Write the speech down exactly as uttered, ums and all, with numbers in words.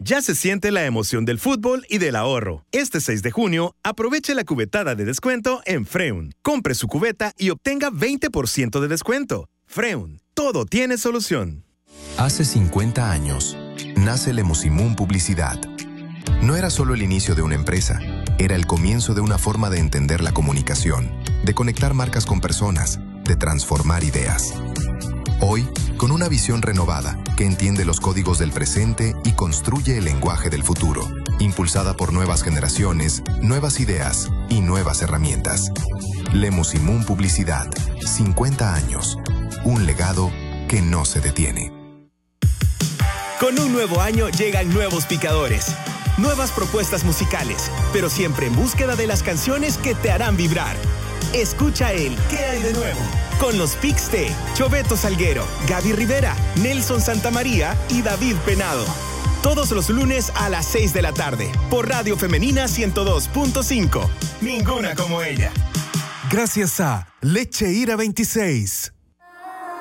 Ya se siente la emoción del fútbol y del ahorro. Este seis de junio, aproveche la cubetada de descuento en Freun. Compre su cubeta y obtenga veinte por ciento de descuento. Freun, todo tiene solución. Hace cincuenta años, nace Lemosimún Publicidad. No era solo el inicio de una empresa, era el comienzo de una forma de entender la comunicación, de conectar marcas con personas, de transformar ideas. Hoy, con una visión renovada que entiende los códigos del presente y construye el lenguaje del futuro, impulsada por nuevas generaciones, nuevas ideas y nuevas herramientas. Lemosimún Publicidad, cincuenta años, un legado que no se detiene. Con un nuevo año llegan nuevos picadores, nuevas propuestas musicales, pero siempre en búsqueda de las canciones que te harán vibrar. Escucha el ¿Qué hay de nuevo? Con los Pix de Choveto Salguero, Gaby Rivera, Nelson Santamaría y David Penado. Todos los lunes a las seis de la tarde, por Radio Femenina ciento dos punto cinco. Ninguna como ella. Gracias a Leche Ira veintiséis.